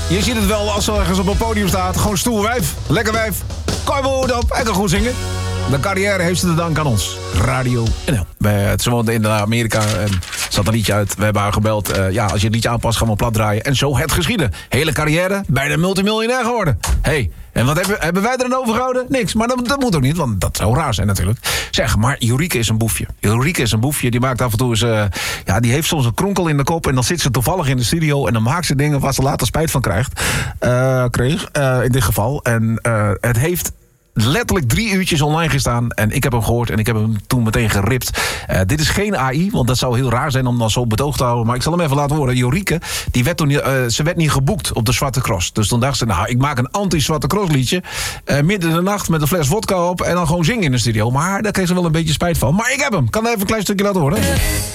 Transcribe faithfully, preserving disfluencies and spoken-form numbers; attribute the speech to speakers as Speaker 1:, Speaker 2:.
Speaker 1: Je ziet het wel als ze ergens op een podium staat. Gewoon stoer wijf, lekker wijf. Kan je wel goed op en kan goed zingen. De carrière heeft ze te danken aan ons. Radio N L. We, ze woonde in Amerika en zat een liedje uit. We hebben haar gebeld. Uh, ja, als je het liedje aanpast, gaan we plat draaien. En zo het geschieden. Hele carrière, bijna multimiljonair geworden. Hey, en wat hebben, hebben wij er dan overgehouden? Niks, maar dat, dat moet ook niet, want dat zou raar zijn natuurlijk. Zeg, maar Eureka is een boefje. Eureka is een boefje, die maakt af en toe eens... Uh, ja, die heeft soms een kronkel in de kop en dan zit ze toevallig in de studio en dan maakt ze dingen waar ze later spijt van krijgt. Uh, kreeg, uh, in dit geval. En uh, het heeft... letterlijk drie uurtjes online gestaan. En ik heb hem gehoord en ik heb hem toen meteen geript. Uh, dit is geen A I, want dat zou heel raar zijn om dan zo betoog te houden. Maar ik zal hem even laten horen. Jorike, die werd toen, uh, ze werd niet geboekt op de Zwarte Cross. Dus toen dacht ze, nou, ik maak een anti-Zwarte Cross liedje. Uh, midden in de nacht met een fles vodka op. En dan gewoon zingen in de studio. Maar daar kreeg ze wel een beetje spijt van. Maar ik heb hem. Kan even een klein stukje laten horen.